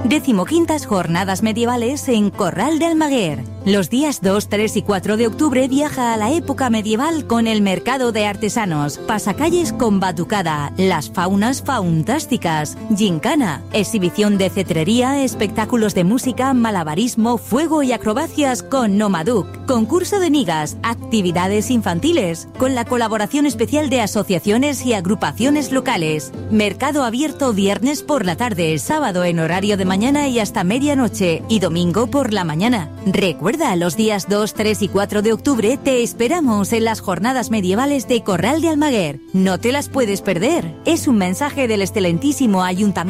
15ª Jornadas Medievales en Corral de Almaguer. Los días 2, 3 y 4 de octubre viaja a la época medieval con el Mercado de Artesanos, pasacalles con batucada, las faunas faunásticas, gincana, exhibición de cetrería, espectáculos de música, malabarismo, fuego y acrobacias con Nomaduk, concurso de migas, actividades infantiles, con la colaboración especial de asociaciones y agrupaciones locales. Mercado abierto viernes por la tarde, sábado en horario de mañana y hasta medianoche y domingo por la mañana. Recuerda, los días 2, 3 y 4 de octubre te esperamos en las jornadas medievales de Corral de Almaguer. No te las puedes perder. Es un mensaje del excelentísimo Ayuntamiento